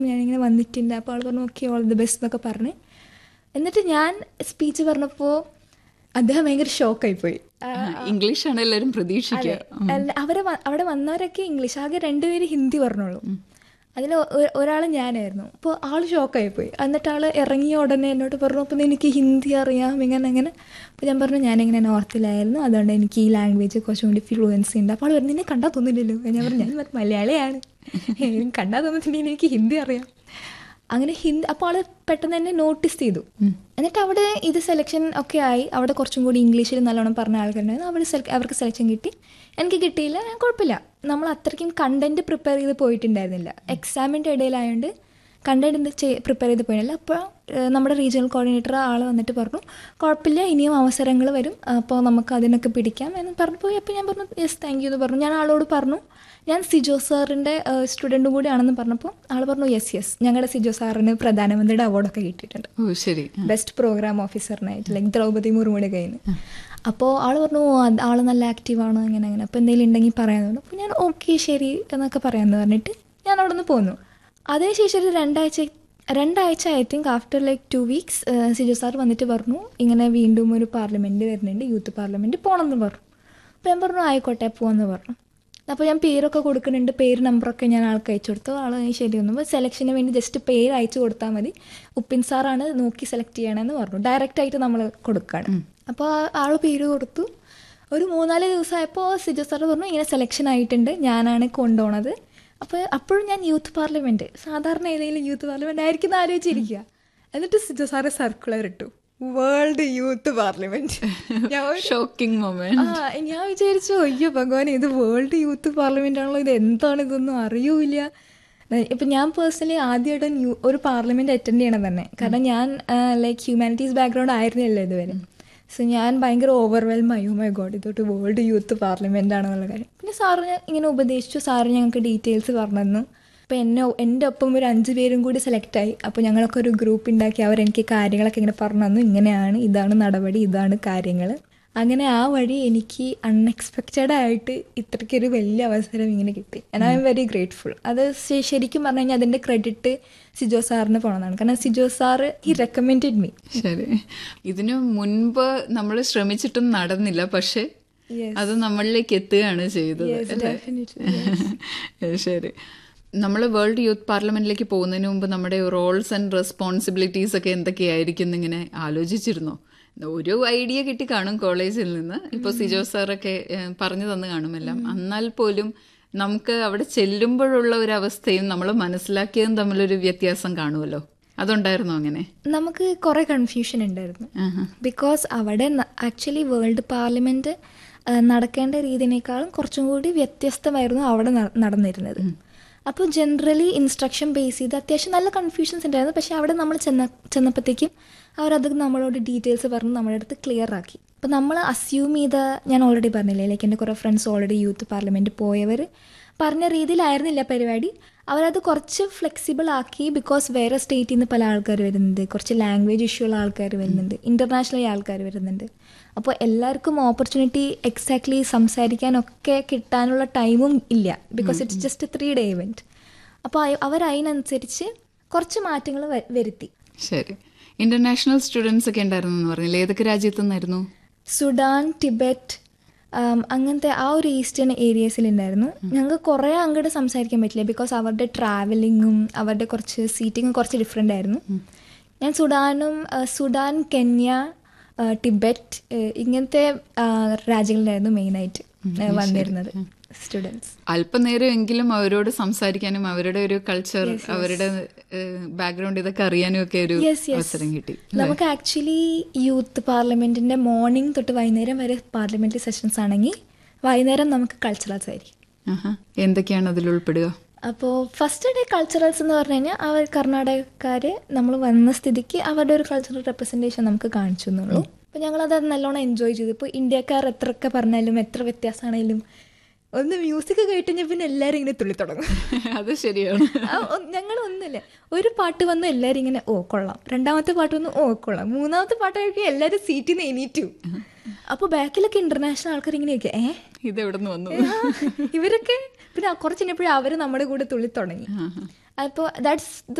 ഞാനിങ്ങനെ വന്നിട്ടുണ്ട്. അപ്പോൾ ആൾ പറഞ്ഞു ഓക്കെ ഓൾ ദി ബെസ്റ്റ് എന്നൊക്കെ പറഞ്ഞ്. എന്നിട്ട് ഞാൻ സ്പീച്ച് പറഞ്ഞപ്പോൾ അദ്ദേഹം ഭയങ്കര ഷോക്കായിപ്പോയി. ഇംഗ്ലീഷാണ് എല്ലാവരും പ്രതീക്ഷിക്കുക. അവിടെ വന്നവരൊക്കെ ഇംഗ്ലീഷ്, ആകെ 2 പേര് ഹിന്ദി പറഞ്ഞോളൂ. അതിൽ ഒരാൾ ഞാനായിരുന്നു. അപ്പോൾ ആൾ ഷോക്കായിപ്പോയി. എന്നിട്ട് ആൾ ഇറങ്ങിയ ഉടനെ എന്നോട് പറഞ്ഞു അപ്പോൾ എനിക്ക് ഹിന്ദി അറിയാം ഇങ്ങനെ. അപ്പോൾ ഞാൻ പറഞ്ഞു ഞാനിങ്ങനെ നോർത്തിലായിരുന്നു, അതുകൊണ്ട് എനിക്ക് ഈ ലാംഗ്വേജ് കുറച്ചും കൂടി ഫ്ലുവൻസി ഉണ്ട്. അപ്പോൾ ആൾ പറഞ്ഞു നിന്നെ കണ്ടാൽ തോന്നില്ലല്ലോ. ഞാൻ പറഞ്ഞു ഞാൻ മലയാളിയാണ്, കണ്ടാൽ തോന്നുന്നുണ്ടെങ്കിൽ എനിക്ക് ഹിന്ദി അറിയാം. അങ്ങനെ ഹിന്ദി. അപ്പോൾ ആൾ പെട്ടെന്ന് തന്നെ നോട്ടീസ് ചെയ്തു. എന്നിട്ട് അവിടെ ഇത് സെലക്ഷൻ ഒക്കെ ആയി. അവിടെ കുറച്ചും കൂടി ഇംഗ്ലീഷിൽ നല്ലോണം പറഞ്ഞ ആൾക്കാരുണ്ടായിരുന്നു. അവർക്ക് സെലക്ഷൻ കിട്ടി, എനിക്ക് കിട്ടിയില്ല. കുഴപ്പമില്ല, നമ്മൾ അത്രയ്ക്കും കണ്ടന്റ് പ്രിപ്പയർ ചെയ്ത് പോയിട്ടുണ്ടായിരുന്നില്ല. എക്സാമിൻ്റെ ഇടയിലായതുകൊണ്ട് കണ്ടന്റ് പ്രിപ്പയർ ചെയ്ത് പോയില്ല. അപ്പോൾ നമ്മുടെ റീജിയണൽ കോർഡിനേറ്റർ ആൾ വന്നിട്ട് പറഞ്ഞു കുഴപ്പമില്ല, ഇനിയും അവസരങ്ങൾ വരും, അപ്പോൾ നമുക്ക് അതിനൊക്കെ പിടിക്കാം എന്ന് പറഞ്ഞു പോയി. അപ്പോൾ ഞാൻ പറഞ്ഞു യെസ് താങ്ക് യു എന്ന് പറഞ്ഞു. ഞാൻ ആളോട് പറഞ്ഞു ഞാൻ സിജോ സാറിൻ്റെ സ്റ്റുഡൻറ്റും കൂടിയാണെന്ന് പറഞ്ഞപ്പോൾ ആൾ പറഞ്ഞു യെസ് ഞങ്ങളുടെ സിജോ സാറിന് പ്രധാനമന്ത്രിയുടെ അവാർഡൊക്കെ കിട്ടിയിട്ടുണ്ട്. ശരി, ബെസ്റ്റ് പ്രോഗ്രാം ഓഫീസറിനായിട്ട്, ലൈക്ക് ദ്രൗപദി മുർമുയുടെ കയ്യിൽ നിന്ന്. അപ്പോൾ ആൾ പറഞ്ഞു ആൾ നല്ല ആക്റ്റീവാണ് അങ്ങനെ. അപ്പോൾ എന്തെങ്കിലും ഉണ്ടെങ്കിൽ പറയാമെന്ന് പറഞ്ഞു. അപ്പോൾ ഞാൻ ഓക്കെ ശരി എന്നൊക്കെ പറയാമെന്ന് പറഞ്ഞിട്ട് ഞാൻ അവിടെ നിന്ന് പോന്നു. അതിനുശേഷം ഒരു രണ്ടാഴ്ച I think after like 2 weeks Sijo sir വന്നിട്ട് പറഞ്ഞു ഇങ്ങനെ വീണ്ടും ഒരു പാർലമെൻറ്റ് വരുന്നുണ്ട്, യൂത്ത് പാർലമെൻറ്റ് പോകണമെന്ന് പറഞ്ഞു. അപ്പോൾ ഞാൻ പറഞ്ഞു ആയിക്കോട്ടെ പോകാമെന്ന് പറഞ്ഞു. അപ്പോൾ ഞാൻ പേരൊക്കെ കൊടുക്കുന്നുണ്ട്, പേര് നമ്പറൊക്കെ ഞാൻ ആൾക്ക് അയച്ചു കൊടുത്തു. ആൾ ശരിയൊന്നും സെലക്ഷന് വേണ്ടി ജസ്റ്റ് പേര് അയച്ചു കൊടുത്താൽ മതി, ഉപ്പിൻ സാറാണ് നോക്കി സെലക്ട് ചെയ്യണമെന്ന് പറഞ്ഞു. ഡയറക്റ്റായിട്ട് നമ്മൾ കൊടുക്കുകയാണ്. അപ്പോൾ ആൾ പേര് കൊടുത്തു. ഒരു 3-4 ദിവസമായപ്പോൾ സിജോ സാർ പറഞ്ഞു ഇങ്ങനെ സെലക്ഷൻ ആയിട്ടുണ്ട്, ഞാനാണ് കൊണ്ടുപോണത്. അപ്പോൾ അപ്പോഴും ഞാൻ യൂത്ത് പാർലമെൻറ്റ്, സാധാരണ ഏതെങ്കിലും യൂത്ത് പാർലമെൻറ്റ് ആയിരിക്കും എന്ന് ആലോചിച്ചിരിക്കുക. എന്നിട്ട് സിജോ സാറ് സർക്കുലർ ഇട്ടു, world youth parliament. Shocking moment. ഞാൻ വിചാരിച്ചു അയ്യോ ഭഗവാൻ, ഇത് വേൾഡ് യൂത്ത് പാർലമെന്റ് ആണല്ലോ, ഇത് എന്താണ്, ഇതൊന്നും അറിയൂല. ഇപ്പം ഞാൻ പേഴ്സണലി ആദ്യമായിട്ട് ഒരു പാർലമെന്റ് അറ്റൻഡ് ചെയ്യണം തന്നെ. കാരണം ഞാൻ ലൈക്ക് ഹ്യൂമാനിറ്റീസ് ബാക്ക്ഗ്രൗണ്ട് ആയിരുന്നില്ലല്ലോ ഇതുവരെ. സോ ഞാൻ ഭയങ്കര ഓവർവെൽമായി, oh my God ഇതൊട്ട് world youth parliament ആണെന്നുള്ള കാര്യം. പിന്നെ സാറ് ഇങ്ങനെ ഉപദേശിച്ചു, സാറ് ഞങ്ങൾക്ക് ഡീറ്റെയിൽസ് പറഞ്ഞു തന്നു. അപ്പോൾ എൻ്റെ ഒപ്പം ഒരു 5 പേരും കൂടി സെലക്റ്റായി. അപ്പോൾ ഞങ്ങളൊക്കെ ഒരു ഗ്രൂപ്പ് ഉണ്ടാക്കി അവരെനിക്ക് കാര്യങ്ങളൊക്കെ ഇങ്ങനെ പറഞ്ഞു തന്നു, ഇങ്ങനെയാണ്, ഇതാണ് നടപടി, ഇതാണ് കാര്യങ്ങൾ. അങ്ങനെ ആ വഴി എനിക്ക് അൺഎക്സ്പെക്റ്റഡ് ആയിട്ട് ഇത്രയ്ക്കൊരു വലിയ അവസരം ഇങ്ങനെ കിട്ടി. And I am very grateful. അത് ശരിക്കും പറഞ്ഞു കഴിഞ്ഞാൽ അതിൻ്റെ ക്രെഡിറ്റ് സിജോ സാറിന് പോകണമെന്നാണ്. കാരണം Sijo sir he recommended me. ശരി, ഇതിനു മുൻപ് നമ്മൾ ശ്രമിച്ചിട്ടും നടന്നില്ല, പക്ഷേ അത് നമ്മളിലേക്ക് എത്തുകയാണ് ചെയ്തത്. ശരി, നമ്മൾ വേൾഡ് യൂത്ത് പാർലമെന്റിലേക്ക് പോകുന്നതിന് മുമ്പ് നമ്മുടെ റോൾസ് ആൻഡ് റെസ്പോൺസിബിലിറ്റീസ് ഒക്കെ എന്തൊക്കെയായിരിക്കും എന്നിങ്ങനെ ആലോചിച്ചിരുന്നോ? ഒരു ഐഡിയ കിട്ടി കാണും കോളേജിൽ നിന്ന്, ഇപ്പോൾ സിജോ സാറൊക്കെ പറഞ്ഞു തന്നു കാണുമെല്ലാം. എന്നാൽ പോലും നമുക്ക് അവിടെ ചെല്ലുമ്പോഴുള്ള ഒരു അവസ്ഥയും നമ്മൾ മനസ്സിലാക്കിയതും തമ്മിലൊരു വ്യത്യാസം കാണുമല്ലോ, അതുണ്ടായിരുന്നോ അങ്ങനെ? നമുക്ക് കുറേ കൺഫ്യൂഷൻ ഉണ്ടായിരുന്നു. ബിക്കോസ് അവിടെ ആക്ച്വലി വേൾഡ് പാർലമെന്റ് നടക്കേണ്ട രീതിനേക്കാളും കുറച്ചും കൂടി വ്യത്യസ്തമായിരുന്നു അവിടെ നടന്നിരുന്നത്. അപ്പോൾ ജനറലി ഇൻസ്ട്രക്ഷൻ ബേസ് ചെയ്ത് അത്യാവശ്യം നല്ല കൺഫ്യൂഷൻസ് ഉണ്ടായിരുന്നു. പക്ഷേ അവിടെ നമ്മൾ ചെന്നപ്പോഴത്തേക്കും അവരത് നമ്മളോട് ഡീറ്റെയിൽസ് പറഞ്ഞ് നമ്മുടെ അടുത്ത് ക്ലിയർ ആക്കി. അപ്പോൾ നമ്മൾ അസ്യൂം ചെയ്ത, ഞാൻ ഓൾറെഡി പറഞ്ഞില്ലേ, ലൈക്ക് എൻ്റെ കുറേ ഫ്രണ്ട്സ് ഓൾറെഡി യൂത്ത് പാർലമെൻറ്റ് പോയവർ പറഞ്ഞ രീതിയിലായിരുന്നില്ല പരിപാടി. അവരത് കുറച്ച് ഫ്ലെക്സിബിൾ ആക്കി. ബിക്കോസ് വേറെ സ്റ്റേറ്റിൽ നിന്ന് പല ആൾക്കാർ വരുന്നുണ്ട്, കുറച്ച് ലാംഗ്വേജ് ഇഷ്യൂ ഉള്ള ആൾക്കാർ വരുന്നുണ്ട്, ഇൻ്റർനാഷണലി ആൾക്കാർ വരുന്നുണ്ട്. അപ്പോൾ എല്ലാവർക്കും ഓപ്പർച്യൂണിറ്റി എക്സാക്ട്ലി സംസാരിക്കാനൊക്കെ കിട്ടാനുള്ള ടൈമും ഇല്ല. Because it's just 3 day event. അപ്പോൾ അവരതിനനുസരിച്ച് കുറച്ച് മാറ്റങ്ങൾ വരുത്തി. ശരി, ഇന്റർനാഷണൽ സ്റ്റുഡൻസ് ഒക്കെ ഉണ്ടായിരുന്നു എന്ന് പറഞ്ഞില്ലേ, ഏതൊക്കെ രാജ്യത്തു നിന്നായിരുന്നു? സുഡാൻ, ടിബറ്റ്, അങ്ങനത്തെ ആ ഒരു ഈസ്റ്റേൺ ഏരിയസിലുണ്ടായിരുന്നു. ഞങ്ങൾക്ക് കുറേ അങ്ങോട്ട് സംസാരിക്കാൻ പറ്റില്ല. ബിക്കോസ് അവരുടെ ട്രാവലിങ്ങും അവരുടെ കുറച്ച് സീറ്റിങ്ങും കുറച്ച് ഡിഫറെൻ്റ് ആയിരുന്നു. ഞാൻ സുഡാൻ, കെന്യ, ടിബറ്റ് ഇങ്ങനത്തെ രാജ്യങ്ങളിലായിരുന്നു മെയിനായിട്ട് വന്നിരുന്നത് സ്റ്റുഡൻസ്. അല്പനേരം എങ്കിലും അവരോട് സംസാരിക്കാനും അവരുടെ ഒരു കൾച്ചർ, അവരുടെ ബാക്ക്ഗ്രൗണ്ട് ഇതൊക്കെ അറിയാനും ഒക്കെ ഒരു അവസരം കിട്ടി. നമുക്ക് ആക്ച്വലി യൂത്ത് പാർലമെന്റിന്റെ മോർണിംഗ് തൊട്ട് വൈകുന്നേരം വരെ പാർലമെന്ററി സെഷൻസ് ആണെങ്കിൽ വൈകുന്നേരം നമുക്ക് കൾച്ചറൽസ് ആയിരിക്കും. എന്തൊക്കെയാണ് അതിൽ ഉൾപ്പെടുക? അപ്പോൾ ഫസ്റ്റ് ഡേ കൾച്ചറൽസ് എന്ന് പറഞ്ഞു കഴിഞ്ഞാൽ അവർ കർണാടകക്കാർ നമ്മൾ വന്ന സ്ഥിതിക്ക് അവരുടെ ഒരു കൾച്ചറൽ റെപ്രസെൻറ്റേഷൻ നമുക്ക് കാണിച്ചു എന്നുള്ളൂ. അപ്പോൾ ഞങ്ങളത് നല്ലോണം എൻജോയ് ചെയ്തു. ഇപ്പോൾ ഇന്ത്യക്കാർ എത്രയൊക്കെ പറഞ്ഞാലും എത്ര വ്യത്യാസമാണെങ്കിലും ഒന്ന് മ്യൂസിക് കേട്ടുകഴിഞ്ഞാൽ പിന്നെ എല്ലാവരും ഇങ്ങനെ തുള്ളി തുടങ്ങും. അത് ശരിയാണ്. ഞങ്ങളൊന്നുമില്ല, ഒരു പാട്ട് വന്നു എല്ലാവരും ഇങ്ങനെ ഓ കൊള്ളാം, രണ്ടാമത്തെ പാട്ട് വന്നു ഓ കൊള്ളാം, മൂന്നാമത്തെ പാട്ട് കഴിക്കും എല്ലാവരും സീറ്റിൽ നിന്ന് എണീറ്റു. അപ്പോൾ ബാക്കിലൊക്കെ ഇന്റർനാഷണൽ ആൾക്കാർ ഇങ്ങനെയൊക്കെ ഇതെവിടെ നിന്ന് വന്നു ഇവരൊക്കെ. പിന്നെ കുറച്ച് കഴിഞ്ഞപ്പോഴും അവർ നമ്മുടെ കൂടെ തുള്ളി തുടങ്ങി. അപ്പോൾ ദാറ്റ്സ്